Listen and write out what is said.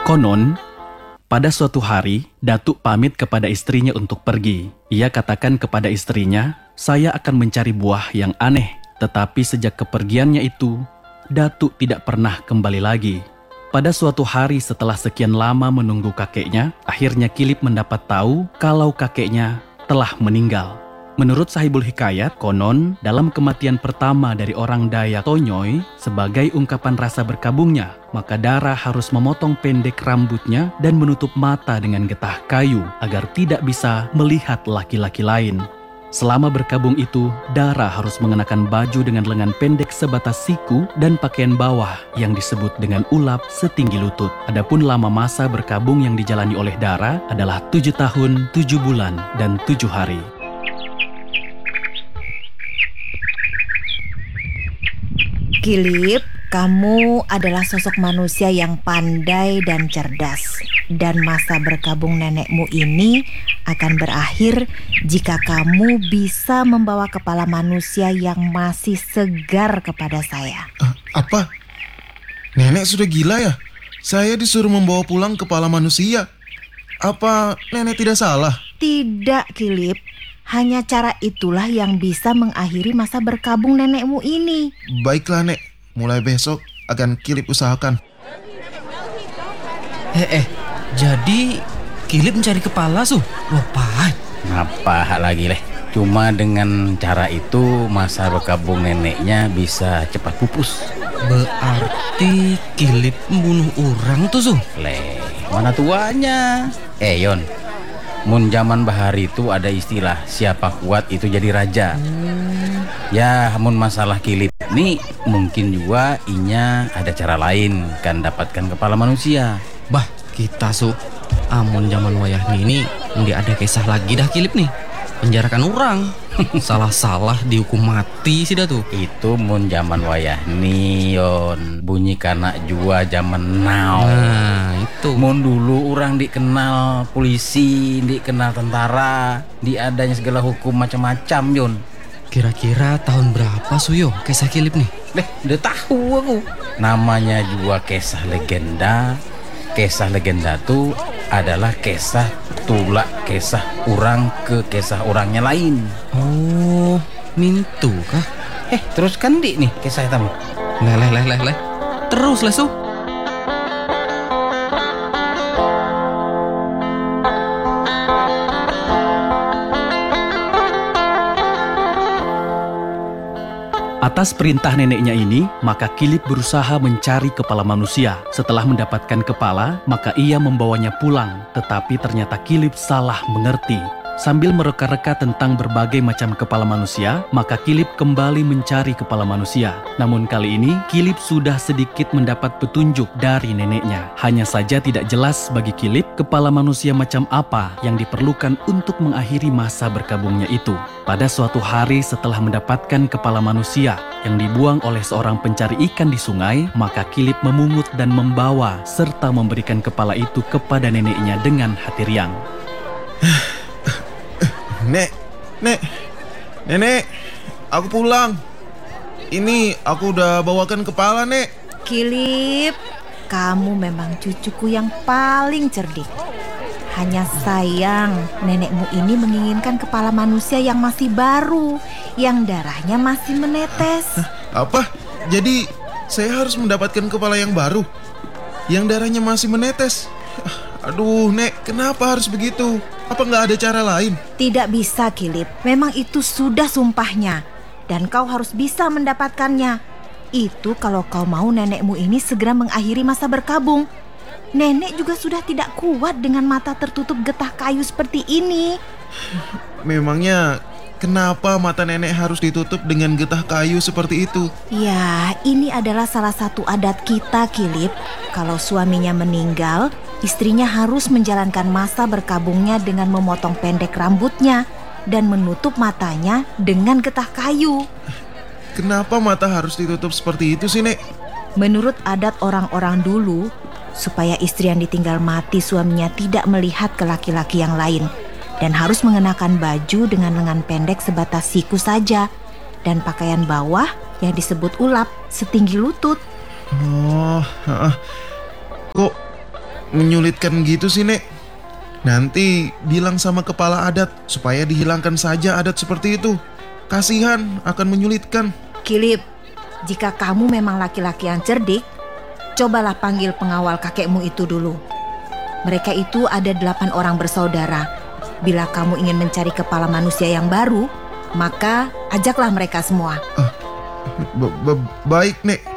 Konon, pada suatu hari, Datuk pamit kepada istrinya untuk pergi. Ia katakan kepada istrinya, "Saya akan mencari buah yang aneh." Tetapi sejak kepergiannya itu, Datuk tidak pernah kembali lagi. Pada suatu hari setelah sekian lama menunggu kakeknya, akhirnya Kilip mendapat tahu kalau kakeknya telah meninggal. Menurut Sahibul Hikayat, konon dalam kematian pertama dari orang Dayak Tonyoy, sebagai ungkapan rasa berkabungnya, maka Dara harus memotong pendek rambutnya dan menutup mata dengan getah kayu agar tidak bisa melihat laki-laki lain. Selama berkabung itu, Dara harus mengenakan baju dengan lengan pendek sebatas siku dan pakaian bawah yang disebut dengan ulap setinggi lutut. Adapun lama masa berkabung yang dijalani oleh Dara adalah 7 tahun, 7 bulan, dan 7 hari. Kilip, kamu adalah sosok manusia yang pandai dan cerdas. Dan masa berkabung nenekmu ini akan berakhir jika kamu bisa membawa kepala manusia yang masih segar kepada saya. Apa? Nenek sudah gila ya? Saya disuruh membawa pulang kepala manusia. Apa nenek tidak salah? Tidak, Kilip. Hanya cara itulah yang bisa mengakhiri masa berkabung nenekmu ini. Baiklah, Nek. Mulai besok akan Kilip usahakan. Jadi Kilip mencari kepala, Su? Lopai. Ngapa lagi leh? Cuma dengan cara itu masa berkabung neneknya bisa cepat pupus. Berarti Kilip membunuh orang tuh, Su? Leh, mana tuanya? Yon, mun zaman bahari itu ada istilah siapa kuat itu jadi raja. Ya, mun masalah Kilip nih mungkin juga inya ada cara lain kan dapatkan kepala manusia. Bah, kita Su, amun zaman wayah ini nggak ada kisah lagi dah Kilip nih. Penjarakan orang. Salah-salah dihukum mati sih dah tuh. Itu mun zaman wayah nih, Yon. Bunyi kanak jua zaman now. Nah, itu. Mun dulu orang dikenal polisi, dikenal tentara, diadanya segala hukum macam-macam, Yon. Kira-kira tahun berapa Suyo kisah Kilip nih? Udah tahu aku. Namanya juga kisah legenda. Kisah legenda tuh adalah kisah tulak kisah orang ke kisah orangnya lain. Oh, mintu kah? Teruskan nih kisah tamu. Leh. Terus lah Su. Atas perintah neneknya ini, maka Kilip berusaha mencari kepala manusia. Setelah mendapatkan kepala, maka ia membawanya pulang. Tetapi ternyata Kilip salah mengerti. Sambil mereka-reka tentang berbagai macam kepala manusia, maka Kilip kembali mencari kepala manusia. Namun kali ini, Kilip sudah sedikit mendapat petunjuk dari neneknya. Hanya saja tidak jelas bagi Kilip kepala manusia macam apa yang diperlukan untuk mengakhiri masa berkabungnya itu. Pada suatu hari setelah mendapatkan kepala manusia yang dibuang oleh seorang pencari ikan di sungai, maka Kilip memungut dan membawa serta memberikan kepala itu kepada neneknya dengan hati riang. Nenek, aku pulang. Ini aku udah bawakan kepala, Nek. Kilip, kamu memang cucuku yang paling cerdik. Hanya sayang, nenekmu ini menginginkan kepala manusia yang masih baru, yang darahnya masih menetes. Apa? Jadi saya harus mendapatkan kepala yang baru, yang darahnya masih menetes? Aduh, Nek, kenapa harus begitu? Apa nggak ada cara lain? Tidak bisa, Kilip. Memang itu sudah sumpahnya. Dan kau harus bisa mendapatkannya. Itu kalau kau mau nenekmu ini segera mengakhiri masa berkabung. Nenek juga sudah tidak kuat dengan mata tertutup getah kayu seperti ini. Memangnya kenapa mata nenek harus ditutup dengan getah kayu seperti itu? Ya, ini adalah salah satu adat kita, Kilip. Kalau suaminya meninggal, istrinya harus menjalankan masa berkabungnya dengan memotong pendek rambutnya dan menutup matanya dengan getah kayu. Kenapa mata harus ditutup seperti itu sih, Nek? Menurut adat orang-orang dulu, supaya istri yang ditinggal mati suaminya tidak melihat ke laki-laki yang lain dan harus mengenakan baju dengan lengan pendek sebatas siku saja dan pakaian bawah yang disebut ulap setinggi lutut. Oh, menyulitkan gitu sih, Nek? Nanti bilang sama kepala adat supaya dihilangkan saja adat seperti itu. Kasihan akan menyulitkan. Kilip, jika kamu memang laki-laki yang cerdik, cobalah panggil pengawal kakekmu itu dulu. Mereka itu ada 8 orang bersaudara. Bila kamu ingin mencari kepala manusia yang baru, maka ajaklah mereka semua. Baik, Nek.